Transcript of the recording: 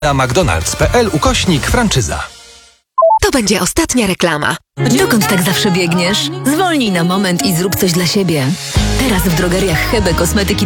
Na mcdonalds.pl/franczyza. To będzie ostatnia reklama. Dokąd tak zawsze biegniesz? Zwolnij na moment i zrób coś dla siebie. Teraz w drogeriach Hebe kosmetyki